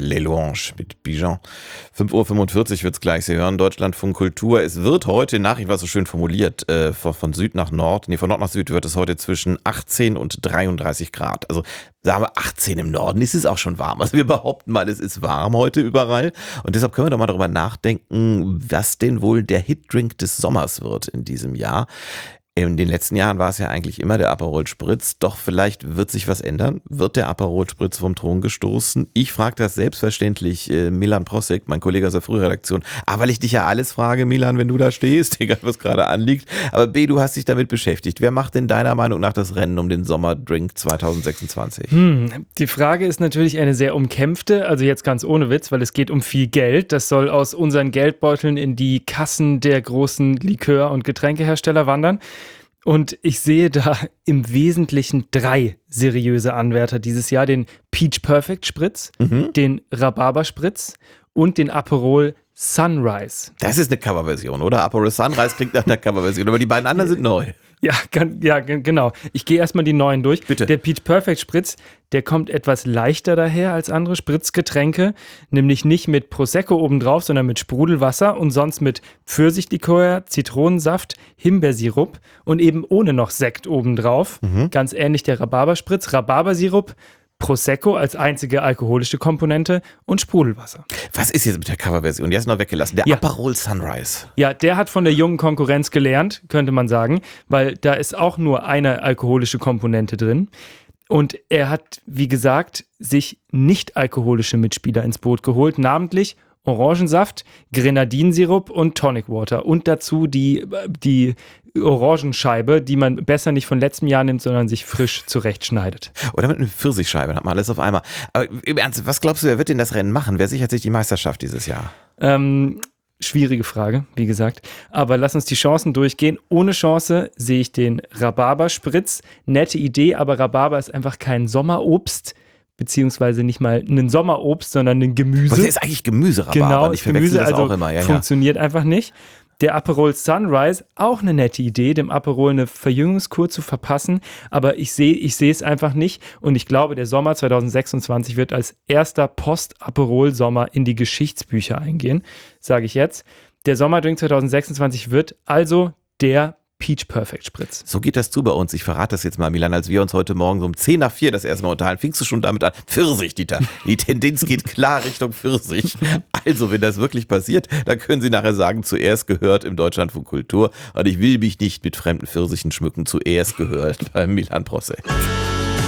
Les Louanges mit Bijan. 5:45 Uhr wird es gleich. Sie hören Deutschlandfunk Kultur. Es wird heute, Nachricht war so schön formuliert, von Süd nach Nord, von Nord nach Süd wird es heute zwischen 18 und 33 Grad. Also sagen wir 18 im Norden, ist es auch schon warm. Also wir behaupten mal, es ist warm heute überall. Und deshalb können wir doch mal darüber nachdenken, was denn wohl der Hitdrink des Sommers wird in diesem Jahr. In den letzten Jahren war es ja eigentlich immer der Aperol Spritz, doch vielleicht wird sich was ändern. Wird der Aperol Spritz vom Thron gestoßen? Ich frage das selbstverständlich Milan Prosek, mein Kollege aus der Frühredaktion. A, weil ich dich ja alles frage, Milan, wenn du da stehst, egal was gerade anliegt. Aber B, du hast dich damit beschäftigt. Wer macht denn deiner Meinung nach das Rennen um den Sommerdrink 2026? Die Frage ist natürlich eine sehr umkämpfte, also jetzt ganz ohne Witz, weil es geht um viel Geld. Das soll aus unseren Geldbeuteln in die Kassen der großen Likör- und Getränkehersteller wandern. Und ich sehe da im Wesentlichen 3 seriöse Anwärter dieses Jahr. Den Peach Perfect Spritz, den Rhabarber Spritz und den Aperol Sunrise. Das ist eine Coverversion, oder? Aperol Sunrise klingt nach einer Coverversion, aber die beiden anderen sind neu. Ja, genau. Ich gehe erstmal die neuen durch. Bitte. Der Peach Perfect Spritz, der kommt etwas leichter daher als andere Spritzgetränke, nämlich nicht mit Prosecco obendrauf, sondern mit Sprudelwasser und sonst mit Pfirsichlikör, Zitronensaft, Himbeersirup und eben ohne noch Sekt obendrauf. Ganz ähnlich der Rhabarberspritz, Rhabarbersirup, Prosecco als einzige alkoholische Komponente und Sprudelwasser. Was ist jetzt mit der Coverversion? Die hast du noch weggelassen. Der Aperol Sunrise. Ja, der hat von der jungen Konkurrenz gelernt, könnte man sagen, weil da ist auch nur eine alkoholische Komponente drin. Und er hat, wie gesagt, sich nicht alkoholische Mitspieler ins Boot geholt, namentlich Orangensaft, Grenadinsirup und Tonic Water. Und dazu die Orangenscheibe, die man besser nicht von letztem Jahr nimmt, sondern sich frisch zurechtschneidet. Oder mit einer Pfirsichscheibe, dann hat man alles auf einmal. Aber im Ernst, was glaubst du, wer wird denn das Rennen machen? Wer sichert sich die Meisterschaft dieses Jahr? Schwierige Frage, wie gesagt. Aber lass uns die Chancen durchgehen. Ohne Chance sehe ich den Rhabarberspritz. Nette Idee, aber Rhabarber ist einfach kein Sommerobst. Beziehungsweise nicht mal ein Sommerobst, sondern ein Gemüse. Was ist eigentlich Gemüse, Rhabarber? Genau, ich verwechsel das auch immer. Ja, funktioniert einfach nicht. Der Aperol Sunrise, auch eine nette Idee, dem Aperol eine Verjüngungskur zu verpassen, aber ich sehe es einfach nicht und ich glaube, der Sommer 2026 wird als erster Post-Aperol-Sommer in die Geschichtsbücher eingehen, sage ich jetzt. Der Sommerdrink 2026 wird also der Peach Perfect Spritz. So geht das zu bei uns. Ich verrate das jetzt mal, Milan, als wir uns heute Morgen so um 3:10 das erste Mal unterhalten, fingst du schon damit an. Pfirsich, Dieter. Die Tendenz geht klar Richtung Pfirsich. Also, wenn das wirklich passiert, dann können Sie nachher sagen, zuerst gehört im Deutschlandfunk Kultur. Und ich will mich nicht mit fremden Pfirsichen schmücken. Zuerst gehört bei Milan Prosek.